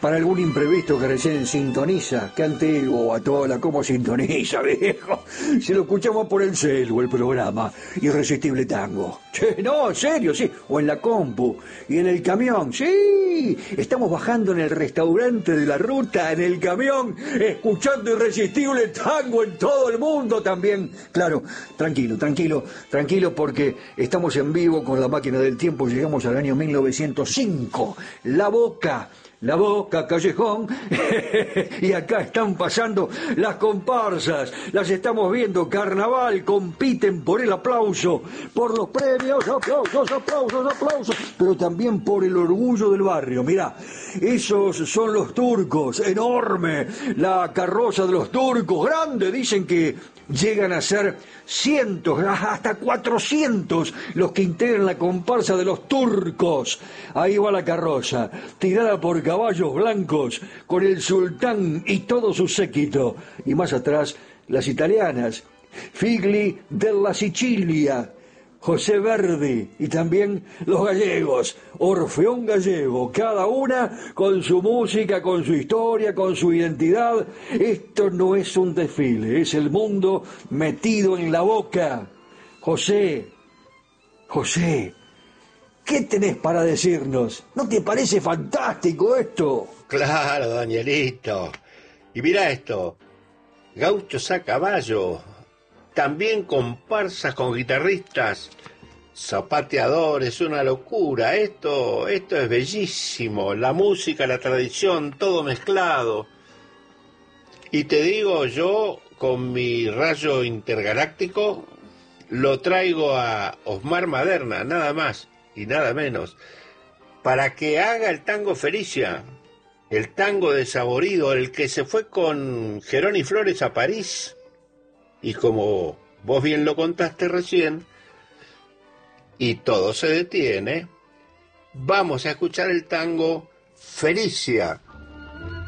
para algún imprevisto que recién sintoniza, qué antiguo a toda, cómo sintoniza, viejo. Si lo escuchamos por el celu, el programa Irresistible Tango. Che, no, en serio, sí. O en la compu, y en el camión, sí. Estamos bajando en el restaurante de la ruta, en el camión, escuchando Irresistible Tango en todo el mundo también. Claro, tranquilo, porque estamos en vivo con la máquina del tiempo, llegamos al año 1905. La Boca, Callejón, y acá están pasando las comparsas, las estamos viendo, Carnaval, compiten por el aplauso, por los premios, aplausos, pero también por el orgullo del barrio. Mirá, esos son los turcos, enorme, la carroza de los turcos, grande, dicen que llegan a ser cientos, hasta 400 los que integran la comparsa de los turcos. Ahí va la carroza, tirada por caballos blancos, con el sultán y todo su séquito. Y más atrás, las italianas, Figli della Sicilia, José Verdi, y también los gallegos, Orfeón Gallego, cada una con su música, con su historia, con su identidad. Esto no es un desfile, es el mundo metido en la boca. José, ¿qué tenés para decirnos? ¿No te parece fantástico esto? Claro, Danielito. Y mira esto, gauchos a caballo, también comparsas con guitarristas, zapateadores, una locura. Esto es bellísimo, la música, la tradición, todo mezclado. Y te digo, yo con mi rayo intergaláctico lo traigo a Osmar Maderna, nada más y nada menos, para que haga el tango Felicia, el tango desaborido, el que se fue con Geroni Flores a París. Y como vos bien lo contaste recién, y todo se detiene, vamos a escuchar el tango Felicia,